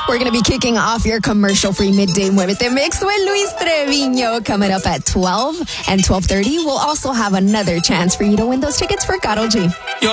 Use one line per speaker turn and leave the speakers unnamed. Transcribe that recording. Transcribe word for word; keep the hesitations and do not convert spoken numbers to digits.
We're going to be kicking off your commercial-free midday Muévete Mix with Luis Treviño coming up at twelve and twelve thirty. We'll also have another chance for you to win those tickets for Karol G.